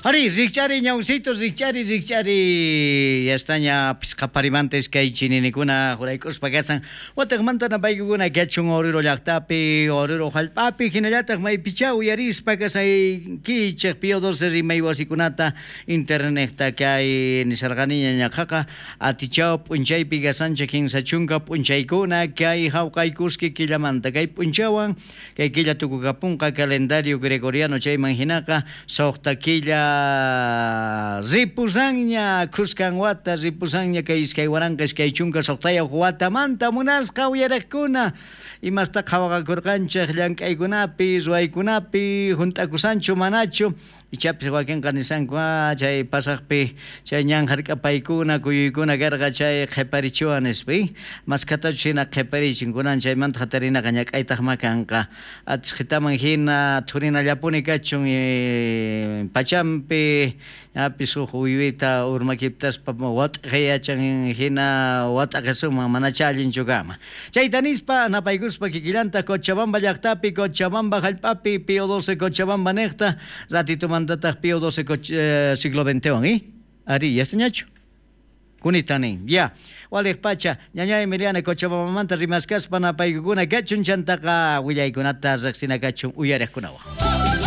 Ari, Richari, ñausitos, Richari, yastaña, piscaparimantes, que hay chininicuna, juraicos pagasan, Watermanta na baiguna, ketchun, oriro llactapi, oriro jalpapi, ginayatak, may pichau, yaris, pagasay, kichek, pio 12 may wasikunata, internet, que hay nisarganiña ñakaka, atichao, punchay, pigasancha, king sachunga, punchaykuna, que hay haukaikuski, killamanta, que hay punchawan, que hay kilatukukapunka, calendario gregoriano, chay manjinaka, sohtaquilla, ripusanña kuskanwata ripusanña kay iskay waranqa iskay chunka soqtaya wata manta munasqa uyarakuna imasta qhawaqakurqanchik llank'aykunapi ruwaykunapi juntakusanchu manachu ichapis wakinqa nisanku chay pasaqpi chay ñan hark'apaykuna kuyuykuna karqa chay qhiparichuwan nispi maskatachu hina qhiparichin kunan chaymanta hatarinaqa ñak'aytaq makanqa atishqitaman hina thurinallapuni kachun pachampi ñapis huk uywita urmakiptaspa watqayachan hina wat'aqasuman mana challinchu kama chayta nispa napaykuspa kikillanta Cochabamba llaqtapi Cochabamba hallp'api Pío XII Cochabamba niqta ratitumantataq Pío XII siglo XXI ari yastañachu kunitani ya walik pacha ñaña Emiliana Cochabamba manta rimaskaspa napaykukuna kachun chantaqa willaykunata riqsina kachun uyariqkunawan